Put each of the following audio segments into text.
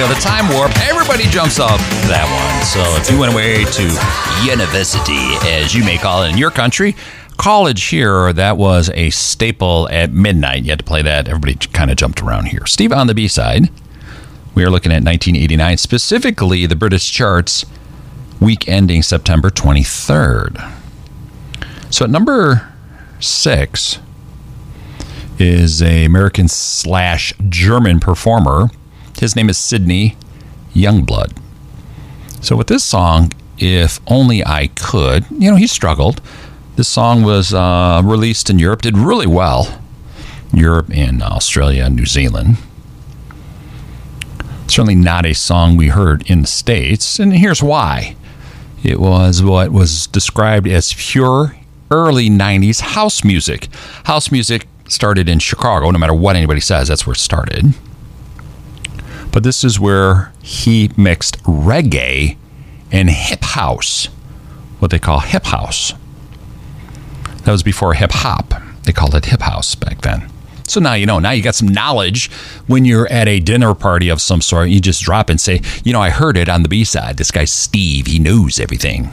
go the time warp, everybody jumps off that one. So if you went away to university, as you may call it in your country, college here, that was a staple at midnight. You had to play that. Everybody kind of jumped around here. Steve on the B-side. We are looking at 1989, specifically the British charts, week ending September 23rd. So at number 6 is a American/German performer. His name is Sidney Youngblood. So with this song, If Only I Could, he struggled. This song was released in Europe, did really well. Europe and Australia and New Zealand. Certainly not a song we heard in the States, and here's why. It was what was described as pure early 90s house music. House music started in Chicago, no matter what anybody says, that's where it started. But this is where he mixed reggae and hip house, what they call hip house. That was before hip hop. They called it hip house back then. So now you know. Now you got some knowledge when you're at a dinner party of some sort. You just drop and say, I heard it on the B-side. This guy Steve, he knows everything.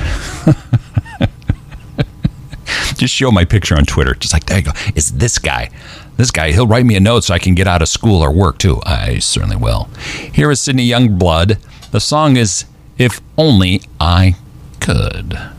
Just show my picture on Twitter. Just like, there you go. It's this guy. This guy, he'll write me a note so I can get out of school or work too. I certainly will. Here is Sidney Youngblood. The song is If Only I Could.